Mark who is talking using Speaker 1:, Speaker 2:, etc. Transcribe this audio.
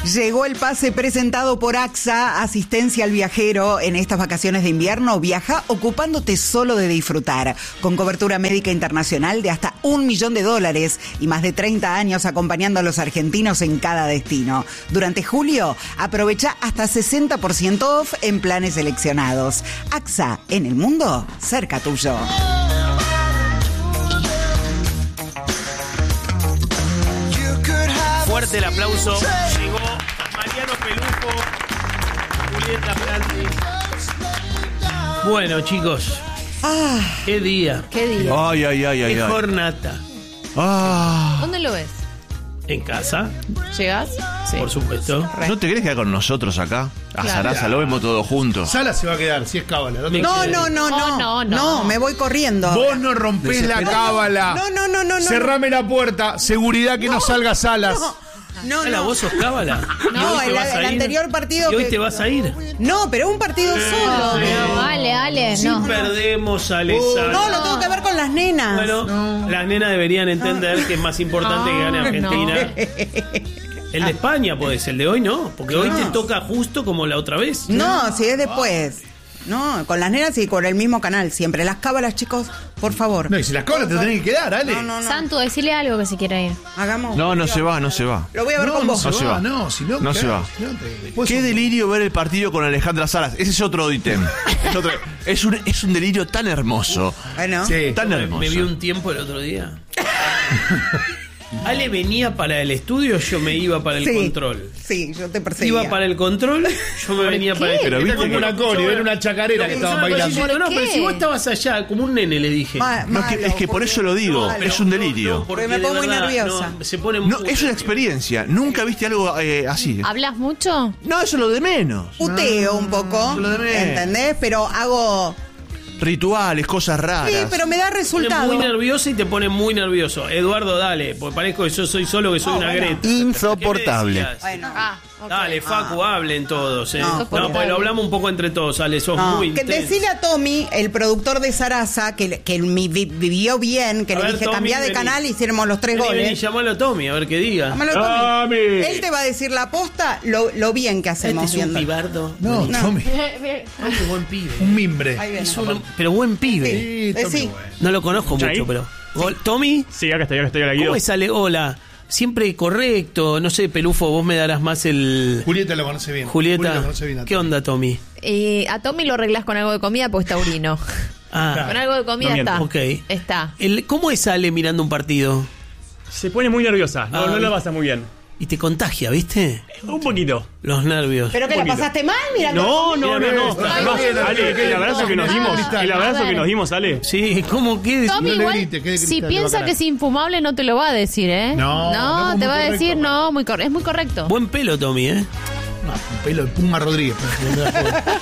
Speaker 1: Llegó el pase presentado por AXA, asistencia al viajero en estas vacaciones de invierno. Viaja ocupándote solo de disfrutar, con cobertura médica internacional de hasta $1 millón y más de 30 años acompañando a los argentinos en cada destino. Durante julio, aprovecha hasta 60% off en planes seleccionados. AXA, en el mundo, cerca tuyo.
Speaker 2: Fuerte el aplauso. Llegó Mariano Pelufo, Julieta Franti. Bueno, chicos. Qué día.
Speaker 3: ¿Qué día?
Speaker 2: Qué jornada.
Speaker 3: ¿Dónde lo ves?
Speaker 2: En casa.
Speaker 3: ¿Llegás? Sí.
Speaker 2: Por supuesto.
Speaker 4: ¿No te querés quedar con nosotros acá? A
Speaker 3: Claro.
Speaker 4: Sarasa, lo vemos todos juntos.
Speaker 5: Sala se va a quedar, si es cábala.
Speaker 1: No, me voy corriendo.
Speaker 5: Vos no rompés la cábala.
Speaker 1: No.
Speaker 5: Cerrame la puerta. Seguridad que no salga Salas.
Speaker 2: Ala, vos sos cábala.
Speaker 1: No,
Speaker 2: ¿Y hoy te vas a
Speaker 1: el
Speaker 2: ir?
Speaker 1: anterior partido
Speaker 2: ¿Y hoy
Speaker 1: que-
Speaker 2: te vas a ir?
Speaker 1: No, pero un partido solo.
Speaker 3: No, Ale,
Speaker 2: Si
Speaker 3: no.
Speaker 2: perdemos, Alessandra.
Speaker 1: No, lo tengo que ver con las nenas.
Speaker 2: Bueno, las nenas deberían entender que es más importante que gane Argentina. El de España puede ser, el de hoy no. Porque hoy te toca justo como la otra vez.
Speaker 1: No, si es después. No, con las nenas y con el mismo canal siempre. Las cábalas, chicos, por favor.
Speaker 5: No, y si las cábalas te tenés que quedar, Ale.
Speaker 1: No.
Speaker 3: Santu, decile algo que si quiere ir.
Speaker 1: Hagamos.
Speaker 4: No se va.
Speaker 1: Lo voy a ver con vos.
Speaker 4: No se va.
Speaker 5: No, si no,
Speaker 4: No se va. Qué delirio ver el partido con Alejandra Salas. Ese es otro ítem. Es un delirio tan hermoso.
Speaker 1: Bueno.
Speaker 5: Sí.
Speaker 4: Tan hermoso.
Speaker 2: Me vi un tiempo el otro día. Ale venía para el estudio, yo me iba para el control.
Speaker 1: Sí, yo te perseguía.
Speaker 2: Iba para el control, yo me venía para el
Speaker 4: Pero
Speaker 5: Era
Speaker 4: viste
Speaker 5: como
Speaker 4: que-
Speaker 5: una cori, era una chacarera que estaban bailando.
Speaker 2: No,
Speaker 3: ¿Por
Speaker 2: pero
Speaker 3: qué?
Speaker 2: si vos estabas allá, como un nene, le dije.
Speaker 4: No, es que por eso lo digo. Es un delirio.
Speaker 1: Porque me
Speaker 2: de
Speaker 1: pongo muy
Speaker 2: verdad,
Speaker 1: nerviosa.
Speaker 2: no, se pone
Speaker 4: No,
Speaker 2: muy-
Speaker 4: es una experiencia. Nunca viste algo así.
Speaker 3: ¿Hablas mucho?
Speaker 4: No, eso es lo de menos.
Speaker 1: Puteo un poco,
Speaker 4: Lo de menos.
Speaker 1: ¿entendés? Pero hago...
Speaker 4: Rituales, cosas raras.
Speaker 1: Sí, pero me da
Speaker 2: Te pone
Speaker 1: resultado.
Speaker 2: muy nervioso y te pone muy nervioso. Eduardo, dale, porque parezco que yo soy solo, que soy una
Speaker 1: bueno.
Speaker 2: Greta.
Speaker 4: Insoportable.
Speaker 2: ¿Qué me decías?
Speaker 1: Bueno,
Speaker 3: Ok.
Speaker 2: Dale, Facu, hablen todos.
Speaker 1: No,
Speaker 2: No, pues lo hablamos un poco entre todos, Ale, sos
Speaker 1: no.
Speaker 2: muy
Speaker 1: Que
Speaker 2: intenso.
Speaker 1: decirle a Tommy, el productor de Sarasa, que vivió bien, que
Speaker 2: A
Speaker 1: le
Speaker 2: ver,
Speaker 1: dije
Speaker 2: Tommy,
Speaker 1: cambiá de
Speaker 2: vení.
Speaker 1: canal y hiciéramos los 3
Speaker 2: Vení,
Speaker 1: goles.
Speaker 2: vení, llamalo a Tommy, a ver qué diga.
Speaker 1: Llámalo a Tommy. Él te va a decir la posta, lo bien que
Speaker 2: Este
Speaker 1: hacemos
Speaker 2: es un
Speaker 1: viendo.
Speaker 2: pibardo.
Speaker 5: No, Tommy.
Speaker 2: Qué buen pibe.
Speaker 5: Un mimbre.
Speaker 1: Ahí viene.
Speaker 2: Pero buen pibe.
Speaker 5: Sí, Tommy,
Speaker 1: Sí.
Speaker 5: bueno.
Speaker 2: No lo conozco
Speaker 6: ¿Ya
Speaker 2: mucho,
Speaker 6: ahí?
Speaker 2: pero. ¿Tommy?
Speaker 6: Sí, acá estoy, hola, Guido.
Speaker 2: ¿Cómo es Ale? Hola. Siempre correcto. No sé, Pelufo, vos me darás más el.
Speaker 5: Julieta lo conoce bien.
Speaker 2: Julieta.
Speaker 5: lo conoce bien a
Speaker 2: ¿Qué
Speaker 5: Tommy.
Speaker 2: onda, Tommy?
Speaker 3: A Tommy lo arreglás con algo de comida porque está taurino.
Speaker 2: Ah,
Speaker 3: Con algo de comida
Speaker 6: No miento.
Speaker 3: está.
Speaker 2: ok.
Speaker 3: Está.
Speaker 2: ¿Cómo es Ale mirando un partido?
Speaker 6: Se pone muy nerviosa, no,
Speaker 2: Ah,
Speaker 6: no la
Speaker 2: bien.
Speaker 6: pasa muy bien.
Speaker 2: Y te contagia, ¿viste?
Speaker 6: Un poquito.
Speaker 2: Los nervios.
Speaker 1: ¿Pero que la
Speaker 6: poquito.
Speaker 1: pasaste mal? Mira,
Speaker 6: No.
Speaker 2: Mira,
Speaker 6: Además, Ale, el abrazo que nos dimos,
Speaker 5: Cristal.
Speaker 6: el abrazo
Speaker 3: A ver.
Speaker 6: que nos dimos, Ale.
Speaker 2: Sí, ¿cómo que?
Speaker 3: Tommy
Speaker 5: No le
Speaker 3: igual,
Speaker 5: grites, que de
Speaker 3: si
Speaker 5: cristal
Speaker 3: piensa
Speaker 5: te va a
Speaker 3: que es infumable, no te lo va a decir, ¿eh?
Speaker 5: No, no,
Speaker 3: te
Speaker 5: muy
Speaker 3: va a
Speaker 5: correcto,
Speaker 3: decir,
Speaker 5: aparte.
Speaker 3: no, es muy correcto.
Speaker 2: Buen pelo, Tommy, ¿eh?
Speaker 5: No, un pelo de Puma Rodríguez.